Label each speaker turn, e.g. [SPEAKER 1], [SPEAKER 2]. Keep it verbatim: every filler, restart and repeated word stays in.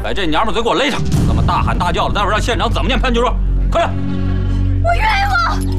[SPEAKER 1] 把这娘们嘴给我勒上！这么大喊大叫的，待会儿让县长怎么念判决书？快点！
[SPEAKER 2] 我冤枉！